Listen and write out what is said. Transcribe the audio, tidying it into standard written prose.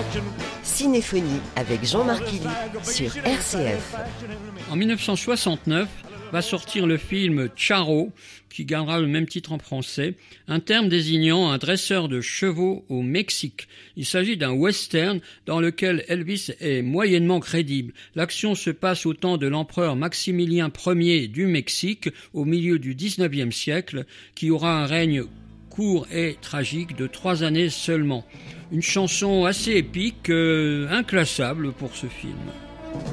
Cinéphonie avec Jean-Marc Killy sur RCF. En 1969 va sortir le film Charro, qui gardera le même titre en français, un terme désignant un dresseur de chevaux au Mexique. Il s'agit d'un western dans lequel Elvis est moyennement crédible. L'action se passe au temps de l'empereur Maximilien Ier du Mexique, au milieu du XIXe siècle, qui aura un règne court et tragique de 3 années seulement. Une chanson assez épique, inclassable pour ce film.